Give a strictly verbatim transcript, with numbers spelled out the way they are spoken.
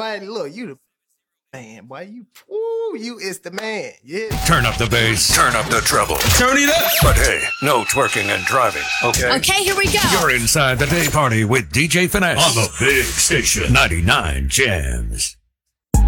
boy. Look, you the man, boy. You, ooh, you is the man. Yeah. Turn up the bass. Turn up the treble. Turn it up. But hey, no twerking and driving, okay? Okay, here we go. You're inside the day party with D J Finesse On the big station. ninety-nine Jams.